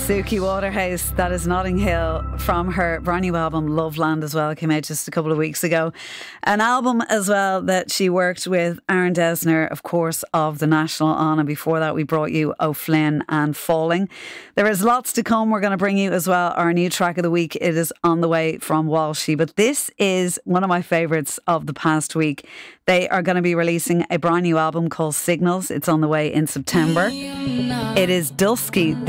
Suki Waterhouse, that is Notting Hill, from her brand new album Loveland as well, came out just a couple of weeks ago. An album as well that she worked with Aaron Dessner, of course, of The National on, and before that we brought you O'Flynn and Falling. There is lots to come. We're going to bring you as well our new track of the week. It is on the way from Walshy, but this is one of my favourites of the past week. They are going to be releasing a brand new album called Signals. It's on the way in September. It is Dusky.